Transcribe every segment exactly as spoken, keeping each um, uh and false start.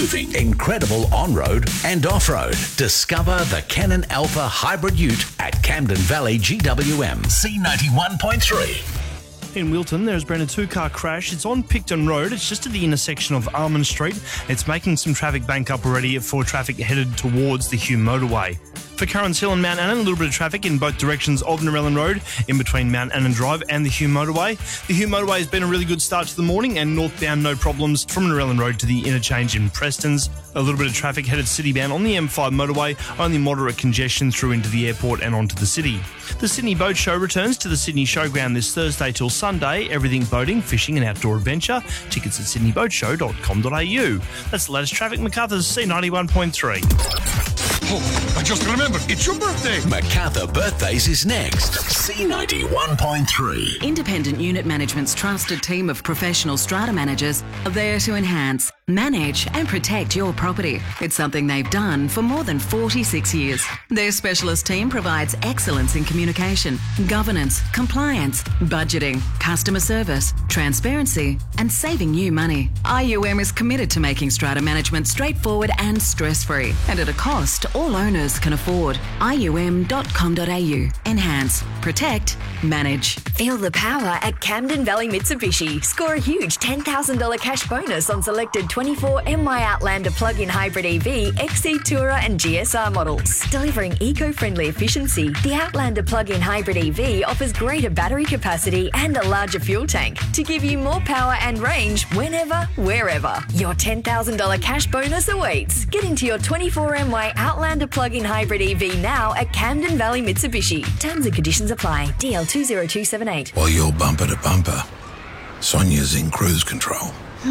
moving, incredible on-road and off-road. Discover the Canon Alpha Hybrid Ute at Camden Valley G W M. C ninety-one point three. In Wilton, there's been a two-car crash. It's on Picton Road. It's just at the intersection of Almond Street. It's making some traffic bank up already for traffic headed towards the Hume motorway. For Currans Hill and Mount Annan, a little bit of traffic in both directions of Narellan Road, in between Mount Annan Drive and the Hume motorway. The Hume motorway has been a really good start to the morning, and northbound no problems from Narellan Road to the interchange in Prestons. A little bit of traffic headed citybound on the M five motorway, only moderate congestion through into the airport and onto the city. The Sydney Boat Show returns to the Sydney Showground this Thursday till Sunday. Everything boating, fishing and outdoor adventure. Tickets at sydney boat show dot com dot a u. That's the latest traffic. MacArthur's C ninety-one point three. Oh, I just remembered, it's your birthday. MacArthur Birthdays is next. C ninety-one point three. Independent Unit Management's trusted team of professional strata managers are there to enhance, manage and protect your property. It's something they've done for more than forty-six years. Their specialist team provides excellence in communication, governance, compliance, budgeting, customer service, transparency and saving you money. I U M is committed to making strata management straightforward and stress-free and at a cost all owners can afford. I U M dot com dot a u. Enhance, protect, manage. Feel the power at Camden Valley Mitsubishi. Score a huge ten thousand dollars cash bonus on selected twenty-four M Y Outlander plug-in hybrid E V, X C Tourer and G S R models. Delivering eco-friendly efficiency, the Outlander plug-in hybrid E V offers greater battery capacity and a larger fuel tank to give you more power and range whenever, wherever. Your ten thousand dollars cash bonus awaits. Get into your twenty-four M Y Outlander plug-in hybrid E V now at Camden Valley Mitsubishi. Terms and conditions apply. D L two zero two seven eight. While you're bumper to bumper, Sonia's in cruise control.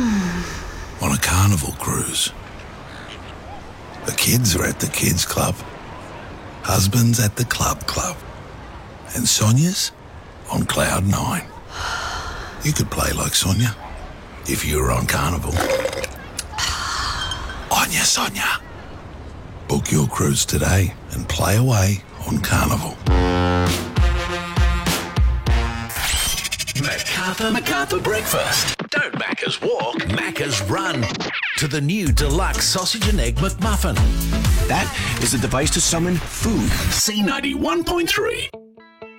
On a carnival cruise. The kids are at the kids club. Husband's at the club club. And Sonia's on cloud nine. You could play like Sonia if you were on carnival. Onya Sonia. Book your cruise today and play away on carnival. MacArthur, MacArthur Breakfast. Don't Macca's walk, Macca's run. To the new deluxe sausage and egg McMuffin. That is a device to summon food. C ninety-one point three.